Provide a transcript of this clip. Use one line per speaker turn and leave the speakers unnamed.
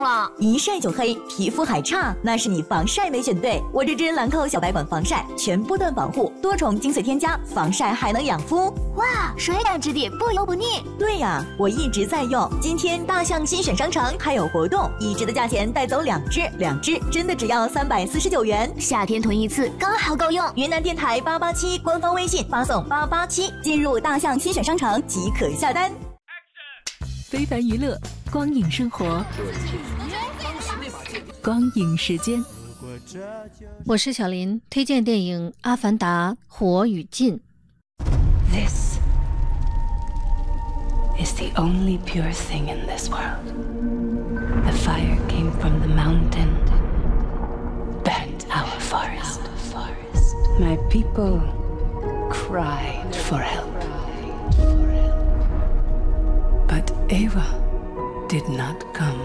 了，
一晒就黑，皮肤还差，那是你防晒没选对。我这支兰蔻小白管防晒，全波段防护，多重精粹添加，防晒还能养肤。
哇，水感质地，不油不腻。
对呀，我一直在用。今天大象新选商城还有活动，一支的价钱带走2支真的只要349元。
夏天囤一次刚好够用。
云南电台887官方微信发送887，进入大象新选商城即可下单。
非凡娱乐，光影生活，光影时间。
我是小林，推荐电影《阿凡达：火与禁》。
This is the only pure thing in this world. The fire came from the mountain, burnt our forest. My people cried for help. But Eva did not come.